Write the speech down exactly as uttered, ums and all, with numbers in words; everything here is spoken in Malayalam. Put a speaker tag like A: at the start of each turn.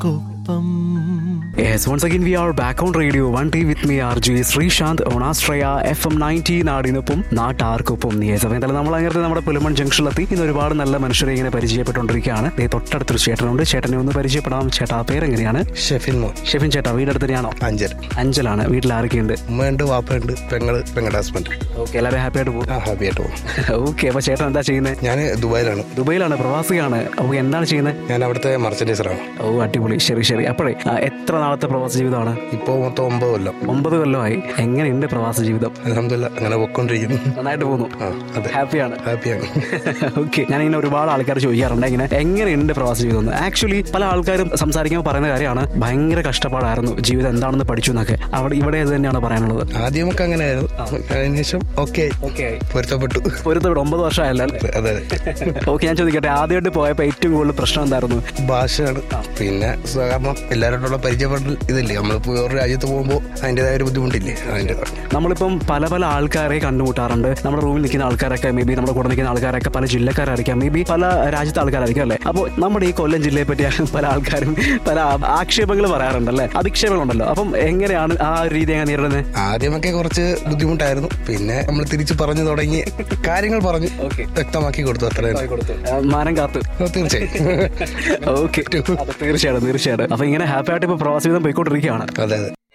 A: നാട്ടാർക്കൊപ്പം.
B: Yes, once again we are back on radio one T with me R J Srishant on Astraya F M ninety നാടിനൊപ്പം നാട്ടാർക്കൊപ്പം. Yes, അപ്പോൾ എന്തായാലും നമ്മൾ അങ്ങനെ നമ്മുടെ പുലമൺ ജംഗ്ഷനിലെത്തി. ഇന്ന് ഒരുപാട് നല്ല മനുഷ്യരെ ഇങ്ങനെ പരിചയപ്പെട്ടുകൊണ്ടിരിക്കുകയാണ്. ദേ തൊട്ടടുത്തൊരു ചേട്ടനുണ്ട്. ചേട്ടനെ ഒന്ന് പരിചയപ്പെടാം. ചേട്ടാ പേരെങ്ങനെയാണ്?
C: ഷെഫിൻ മോൻ.
B: ഷെഫിൻ ചേട്ടാ വീടടുത്ത് തന്നെയാണോ?
C: അഞ്ചൽ.
B: അഞ്ചലാണ്. വീട്ടിൽ ആരൊക്കെയുണ്ട്?
C: ഉമ്മയുണ്ട്, വാപ്പയുണ്ട്, പെങ്ങള്, പെങ്ങളുടെ ഹസ്ബൻഡ്.
B: ഓക്കെ, എല്ലാവരും ഹാപ്പി ആയിട്ട് പോകും?
C: ഹാപ്പി ആയിട്ട് പോകും.
B: ഓക്കെ, അപ്പോൾ ചേട്ടൻ എന്താ ചെയ്യുന്നത്?
C: ഞാൻ ദുബായിലാണ്.
B: ദുബായിലാണ്, പ്രവാസിയാണ്. അപ്പോൾ എന്താണ് ചെയ്യുന്നത്?
C: ഞാൻ അവിടുത്തെ മർച്ചൻഡൈസറാണ്.
B: ഓ അടിപൊളി. ശരി ശരി. അപ്പോഴേ എത്ര നാളത്തെ പ്രവാസ ജീവിതമാണ്?
C: ഇപ്പോൾ മൊത്തം ഒമ്പത് കൊല്ലം.
B: ഒമ്പത് കൊല്ലമായി. എങ്ങനെയുണ്ട് പ്രവാസ ജീവിതം?
C: അൽഹംദുലില്ലാ അങ്ങനെ പൊക്കോണ്ടിരിക്കുന്നു.
B: നന്നായിട്ട് പോകുന്നു. ഹാപ്പിയാണ്?
C: ഹാപ്പിയാണ്.
B: ഓക്കെ, ഞാൻ ഇങ്ങനെ ഒരുപാട് ആൾക്കാർ ചോദിക്കാറുണ്ട് ഇങ്ങനെ എങ്ങനെയുണ്ട് പ്രവാസ ജീവിതം. ആക്ച്വലി പല ആൾക്കാരും സംസാരിക്കുമ്പോൾ പറയുന്ന കാര്യമാണ് ഭയങ്കര കഷ്ടപ്പാടായിരുന്നു, ജീവിതം എന്താണെന്ന് പഠിച്ചു എന്നൊക്കെ. അവിടെ ഇവിടെ ഇത് തന്നെയാണ് പറയാനുള്ളത്.
C: ആദ്യമൊക്കെ അങ്ങനെയായിരുന്നു, അതിനുശേഷം ഓക്കെ ഓക്കെ പൊരുത്തപ്പെട്ടു.
B: പൊരുത്തപ്പെട്ടു. ഒമ്പത് വർഷമായല്ലോ.
C: അതെ.
B: ഓക്കെ, ഞാൻ ചോദിക്കട്ടെ, ആദ്യമായിട്ട് പോയപ്പോൾ ഏറ്റവും കൂടുതൽ പ്രശ്നം എന്തായിരുന്നു?
C: ഭാഷയാണ്. പിന്നെ കാരണം എല്ലാവരോടുള്ള പരിചയപ്പെടൽ ഇതില്ലേ, നമ്മളിപ്പോൾ വേറൊരു രാജ്യത്ത് പോകുമ്പോൾ അതിൻ്റെതായ ഒരു ബുദ്ധിമുട്ടില്ലേ, അതിൻ്റെ.
B: നമ്മളിപ്പം പല പല ആൾക്കാരെ കണ്ടുമുട്ടാറുണ്ട്. നമ്മുടെ റൂമിൽ നിൽക്കുന്ന ആൾക്കാരൊക്കെ മേ ബി നമ്മുടെ കൂടെ നിൽക്കുന്ന ആൾക്കാരൊക്കെ പല ജില്ലക്കാരായിരിക്കാം, മേ ബി പല രാജ്യത്തെ ആൾക്കാരായിരിക്കും അല്ലേ. അപ്പോൾ നമ്മുടെ ഈ കൊല്ലം ജില്ലയെ പറ്റി പല ആൾക്കാരും പല ആക്ഷേപങ്ങൾ പറയാറുണ്ടല്ലേ, അധിക്ഷേപങ്ങളുണ്ടല്ലോ. അപ്പം എങ്ങനെയാണ് ആ ഒരു രീതി എങ്ങനെ നേരിടുന്നത്?
C: ആദ്യമൊക്കെ കുറച്ച് ബുദ്ധിമുട്ടായിരുന്നു, പിന്നെ നമ്മൾ തിരിച്ചു പറഞ്ഞു തുടങ്ങി കാര്യങ്ങൾ പറഞ്ഞു വ്യക്തമാക്കി കൊടുത്തു. അത്ര
B: മാനം കാത്തു.
C: തീർച്ചയായും.
B: ഓക്കെ, തീർച്ചയായിട്ടും തീർച്ചയായിട്ടും. അപ്പൊ ഇങ്ങനെ ഹാപ്പി ആയിട്ട് ഇപ്പൊ പ്രവാസ ജീവിതം പോയിക്കൊണ്ടിരിക്കുകയാണ്.
C: അതെ അതെ.